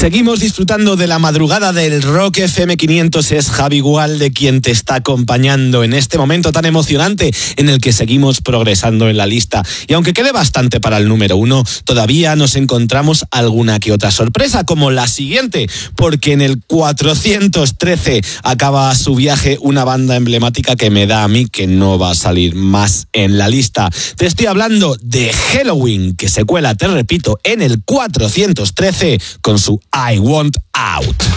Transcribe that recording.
Seguimos disfrutando de la madrugada del Rock FM 500. Es Javi Gualde quien te está acompañando en este momento tan emocionante en el que seguimos progresando en la lista. Y aunque quede bastante para el número 1, todavía nos encontramos alguna que otra sorpresa, como la siguiente, porque en el 413 acaba su viaje una banda emblemática que me da a mí que no va a salir más en la lista. Te estoy hablando de Helloween, que se cuela, te repito, en el 413 con su I Want Out.